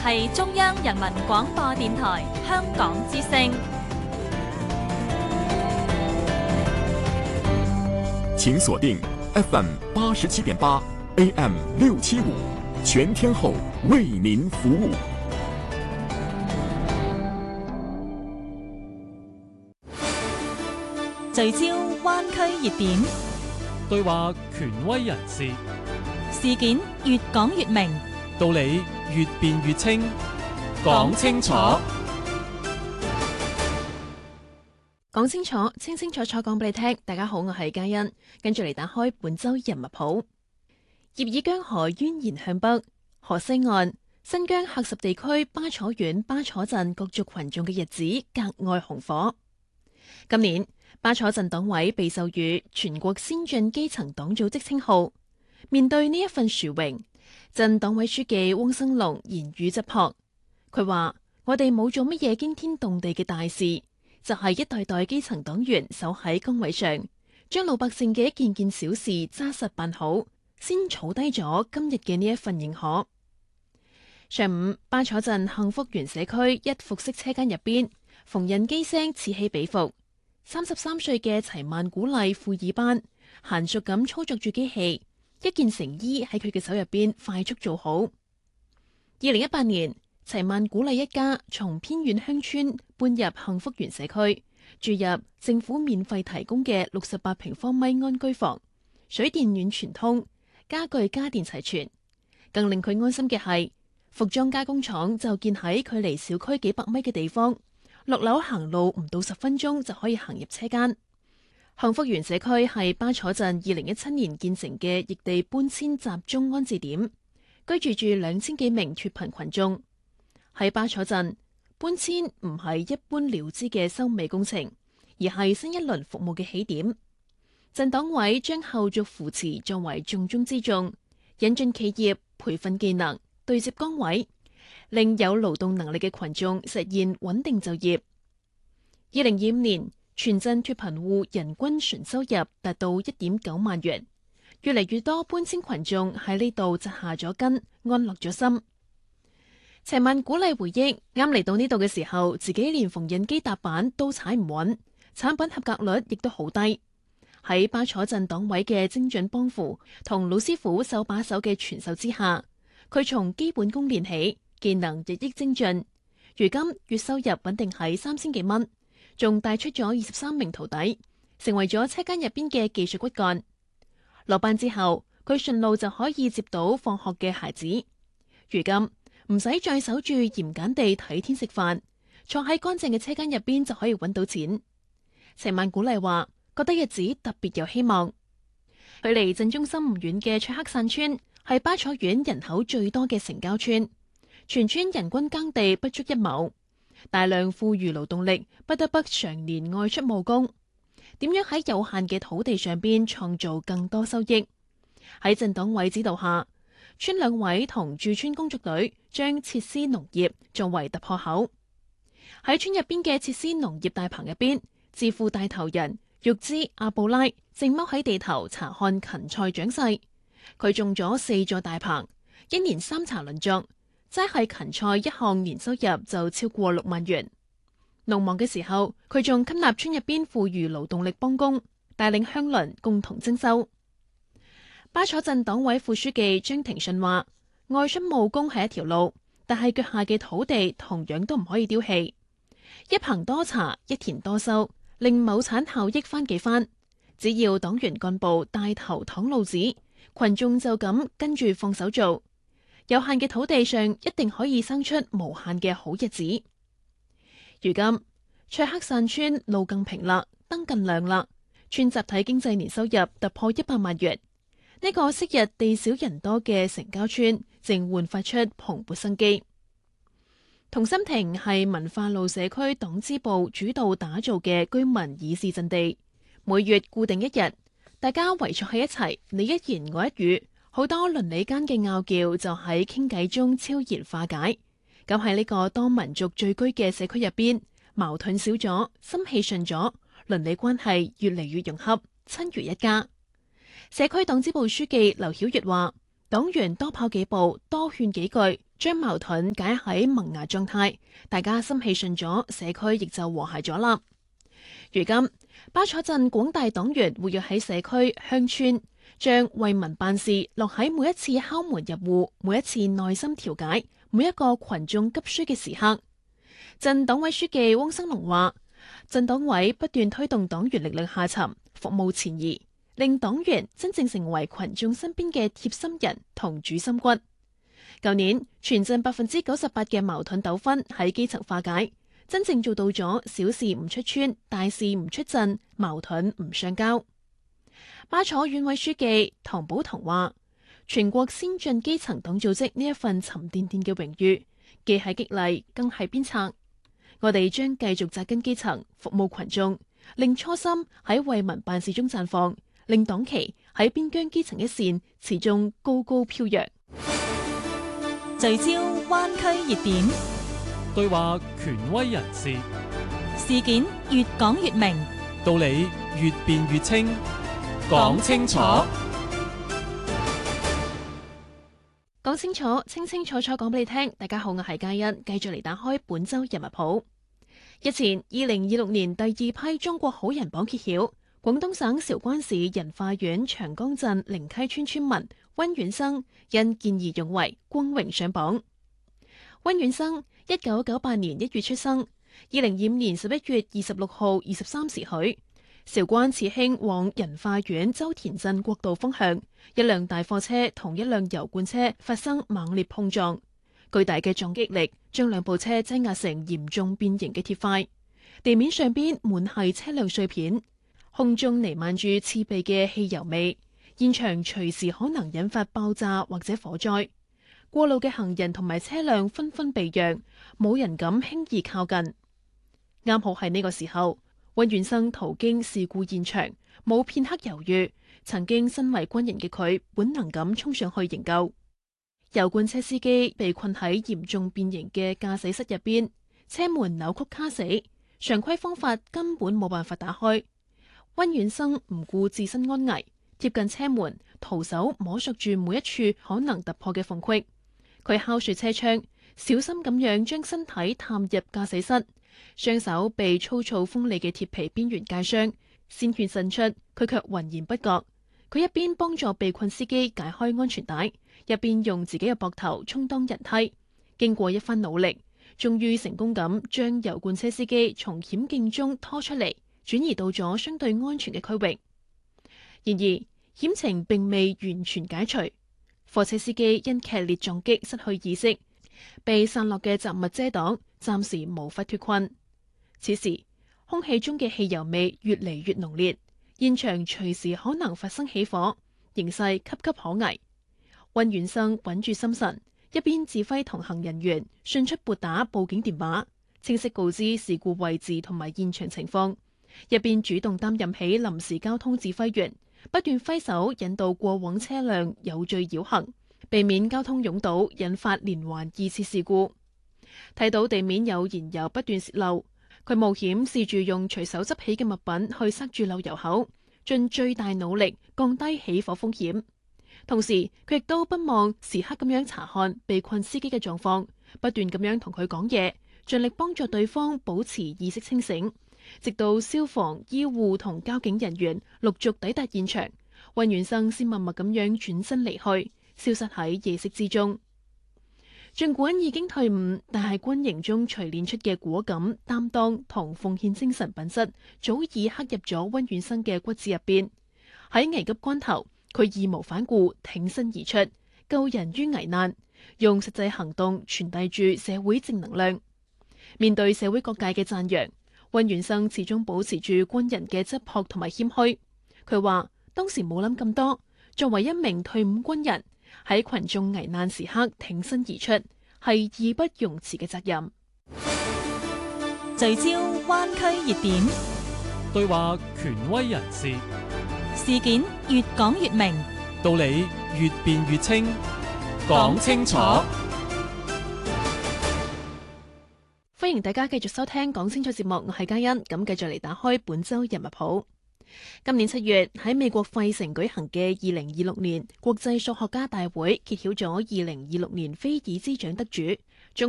係中央人民廣播電台香港之聲。 請鎖定 FM 87.8 AM 675，全天候為您服務。 聚焦灣區熱點， 對話權威人士， 事件越講越明， 道理越辯越清，講清楚。 講清楚，清清楚楚講俾你聽。大家好，我係嘉欣，跟住嚟打開本周人物譜。葉爾江河蜿蜒向北，河西岸新疆喀什地區巴楚縣巴楚鎮各族群眾嘅日子格外紅火。今年巴楚鎮黨委被授予全國先進基層黨組織稱號。面對呢一份殊榮，鎮黨委書記汪生龍言語質樸。佢話：我哋冇做乜嘢驚天動地嘅大事，就係一代代基層黨員守喺崗位上，將老百姓嘅一件件小事紮實辦好，先儲低咗今日嘅呢一份認可。上午，巴楚鎮幸福園社區一服飾車間入邊，縫紉機聲此起彼伏。33歲嘅齊萬古麗副二班嫻熟咁操作住機器，一件成衣喺佢嘅手入邊快速做好。2018年，齊萬古麗一家從偏遠鄉村搬入幸福園社區，住入政府免費提供嘅68平方米安居房，水電暖全通，家具家電齊全。更令佢安心嘅係，服裝加工廠就建喺距離小區幾百米嘅地方，落樓行路唔到10分鐘就可以行入車間。幸福園社區係巴楚鎮2017年建成嘅異地搬遷集中安置點，居住住2000幾名脫貧群眾。喺巴楚鎮，搬遷唔係一般了之嘅收尾工程，而係新一輪服務嘅起點。鎮黨委將後續扶持作為重中之重，引進企業，培訓技能，對接崗位，令有勞動能力嘅群眾實現穩定就業。2025年，全鎮脫貧戶人均純收入達到1.9萬元，越嚟越多搬遷群眾喺呢度扎下咗根，安落咗心。齊萬古麗回憶，啱嚟到呢度嘅時候，自己連縫紉機踏板都踩唔穩，產品合格率亦都好低。喺巴楚鎮黨委嘅精準幫扶同老師傅手把手嘅傳授之下，佢從基本功練起，技能日益精進。如今月收入穩定喺3000幾蚊，仲帶出咗23名徒弟，成為咗車間入邊嘅技術骨幹。落班之後，佢順路就可以接到放學嘅孩子。如今唔使再守住嚴謹地睇天食飯，坐喺乾淨嘅車間入邊就可以揾到錢。齊萬古麗話：覺得日子特別有希望。距離鎮中心唔遠嘅卓克散村係巴楚縣人口最多嘅城郊村，全村人均耕地不足1畝，大量富裕勞動力不得不常年外出務工。點樣喺有限嘅土地上邊創造更多收益？喺鎮黨委指導下，村兩委同駐村工作隊將設施農業作為突破口。喺村入邊嘅設施農業大棚入邊，智庫帶頭人玉茲阿布拉正踎喺地頭查看芹菜長勢。佢種咗4座大棚，一年3茬輪作，齋係芹菜一項年收入就超過6萬元。農忙嘅時候，佢仲吸納村入邊富裕勞動力幫工，帶領鄉鄰共同徵收。巴楚鎮黨委副書記張庭順話：外出務工係一條路，但係腳下嘅土地同樣都唔可以丟棄。一棚多茶，一田多收，令畝產效益翻幾番。只要黨員幹部帶頭擋路子，群眾就咁跟住放手做。有限嘅土地上一定可以生出無限嘅好日子。如今卓克散村路更平啦，燈更亮啦，村集體經濟年收入突破100萬元。呢個昔日地少人多嘅城郊村正煥發出蓬勃生機。同心亭係文化路社區黨支部主導打造嘅居民議事陣地，每月固定1日，大家圍坐喺一齊，你一言我一語，好多鄰里間嘅拗撬就喺傾偈中悄然化解。咁喺呢個多民族聚居嘅社區入邊，矛盾少咗，心氣順咗，鄰里關係越嚟越融洽，親如一家。社區黨支部書記劉曉月話：黨員多跑幾步，多勸幾句， 將矛盾解喺萌芽狀態，大家心氣順咗，社區亦就和諧咗啦。如今，巴楚鎮廣大黨員活躍喺社區鄉村，將為民辦事落喺每一次敲門入戶，每一次耐心調解，每一個群眾急需嘅時刻。鎮黨委書記汪生龍話：鎮黨委不斷推動黨員力量下沉，服務前移，令黨員真正成為群眾身邊嘅貼心人同主心骨。舊年，全鎮98%嘅矛盾糾紛喺基層化解，真正做到咗小事唔出村，大事唔出鎮，矛盾唔上交。巴楚縣委書記唐寶棠話：全國先進基層黨組織呢一份沉甸甸嘅榮譽，既係激勵，更係鞭策。我哋將繼續紮根基層，服務群眾，令初心喺為民辦事中綻放，令黨旗喺邊疆基層一線始終高高飄揚。 聚焦灣區熱點， 對話權威人士， 事件越講越明， 道理越辯越清，講清楚。 講清楚，清清楚楚講俾你聽。大家好，我係嘉欣，繼續嚟打開本周人物譜。日前，2026年第二批中國好人榜揭曉，廣東省韶關市仁化縣長江鎮靈溪村村民溫遠生因見義勇為光榮上榜。溫遠生1998年1月出生，2025年11月26號23時許，韶關慈興往仁化縣周田鎮國道方向，一輛大貨車同一輛油罐車發生猛烈碰撞，巨大嘅撞擊力將兩部車擠壓成嚴重變形嘅鐵塊，地面上邊滿係車輛碎片，空中彌漫住刺鼻嘅汽油味，現場隨時可能引發爆炸或者火災。過路嘅行人同埋車輛紛紛避讓，冇人敢輕易靠近。啱好係呢個時候，溫遠生途經事故現場，冇片刻猶豫，曾經身為軍人嘅佢本能咁衝上去營救。油罐車司機被困喺嚴重變形嘅駕駛室入邊，車門扭曲卡死，常規方法根本冇辦法打開。溫遠生唔顧自身安危，貼近車門，徒手摸索住每一處可能突破嘅縫隙。佢敲碎車窗，小心咁樣將身體探入駕駛室，雙手被粗糙鋒利嘅鐵皮邊緣界傷，鮮血滲出，佢卻渾然不覺。佢一邊幫助被困司機解開安全帶，一邊用自己嘅膊頭充當人梯。經過一番努力，終於成功咁將油罐車司機從險境中拖出嚟，轉移到咗相對安全嘅區域。然而，險情並未完全解除。貨車司機因劇烈撞擊失去意識，被散落嘅雜物遮擋，暫時無法脫困。此時，空氣中嘅汽油味越嚟越濃烈，現場隨時可能發生起火，形勢岌岌可危。溫遠生穩住心神，一邊指揮同行人員迅速撥打報警電話，清晰告知事故位置同埋現場情況，一邊主動擔任起臨時交通指揮員，不斷揮手引導過往車輛有序繞行，避免交通擁堵，引發連環二次事故。睇到地面有燃油不斷洩漏，佢冒險試住用隨手執起嘅物品去塞住漏油口，盡最大努力降低起火風險。同時，佢亦都不忘時刻咁樣查看被困司機嘅狀況，不斷咁樣同佢講嘢，盡力幫助對方保持意識清醒。直到消防、醫護同交警人員陸續抵達現場，溫遠生先默默咁樣轉身離去，消失喺夜色之中。盡管已經退伍，但係軍營中錘煉出嘅果敢、擔當同奉獻精神品質，早已刻入咗溫遠生嘅骨子入邊。喺危急關頭，佢義無反顧，挺身而出，救人於危難，用實際行動傳遞住社會正能量。面對社會各界嘅讚揚，溫遠生始終保持住軍人嘅質樸同埋謙虛。佢話當時冇諗咁多，作為一名退伍軍人，喺群眾危難時刻挺身而出，係義不容辭嘅責任。 聚焦灣區熱點， 對話權威人士， 事件越講越明， 道理越辯越清，講清楚。 歡迎大家繼續收聽講清楚節目，我係嘉欣，咁繼續嚟打開本周人物譜。 今年7月喺美國費城舉行嘅2026年國際數學家大會揭曉咗2026年菲爾茲獎得主。中